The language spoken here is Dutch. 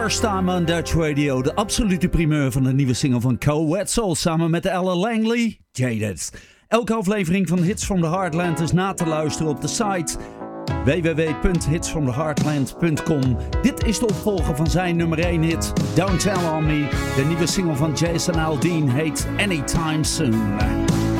First Time on Dutch Radio. De absolute primeur van de nieuwe single van Cole Wetzel samen met Ella Langley, Jaded. Elke aflevering van Hits from the Heartland is na te luisteren op de site www.hitsfromtheheartland.com. Dit is de opvolger van zijn nummer 1 hit, Don't Tell On Me. De nieuwe single van Jason Aldean heet Anytime Soon.